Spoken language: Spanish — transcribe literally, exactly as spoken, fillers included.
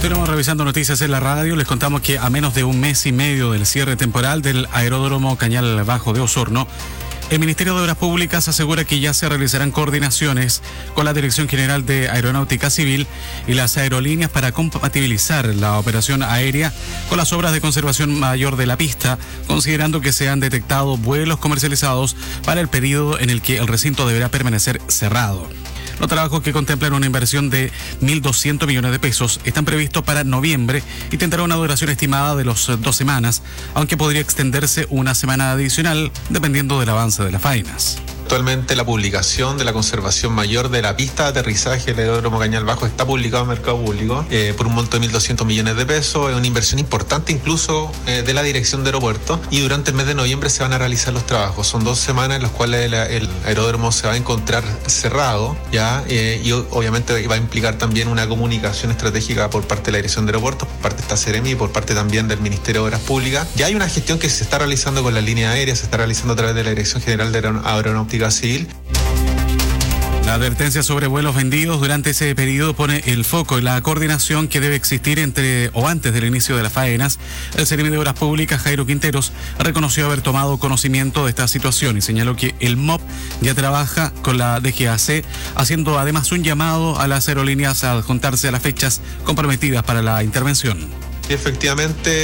Continuamos revisando noticias en la radio. Les contamos que a menos de un mes y medio del cierre temporal del aeródromo Cañal Bajo de Osorno, el Ministerio de Obras Públicas asegura que ya se realizarán coordinaciones con la Dirección General de Aeronáutica Civil y las aerolíneas para compatibilizar la operación aérea con las obras de conservación mayor de la pista, considerando que se han detectado vuelos comercializados para el periodo en el que el recinto deberá permanecer cerrado. Los trabajos, que contemplan una inversión de mil doscientos millones de pesos, están previstos para noviembre y tendrá una duración estimada de los dos semanas, aunque podría extenderse una semana adicional dependiendo del avance de las faenas. Actualmente la publicación de la conservación mayor de la pista de aterrizaje del aeródromo Cañal Bajo está publicado en mercado público eh, por un monto de mil doscientos millones de pesos. Es una inversión importante incluso eh, de la Dirección de Aeropuertos, y durante el mes de noviembre se van a realizar los trabajos. Son dos semanas en las cuales el, el aeródromo se va a encontrar cerrado ya eh, y obviamente va a implicar también una comunicación estratégica por parte de la Dirección de Aeropuertos, por parte de esta Seremi y por parte también del Ministerio de Obras Públicas. Ya hay una gestión que se está realizando con la línea aérea, se está realizando a través de la Dirección General de Aeronáutica Civil. La advertencia sobre vuelos vendidos durante ese periodo pone el foco en la coordinación que debe existir entre o antes del inicio de las faenas. El Seremi de Obras Públicas, Jairo Quinteros, reconoció haber tomado conocimiento de esta situación y señaló que el M O P ya trabaja con la D G A C, haciendo además un llamado a las aerolíneas a adjuntarse a las fechas comprometidas para la intervención. Efectivamente,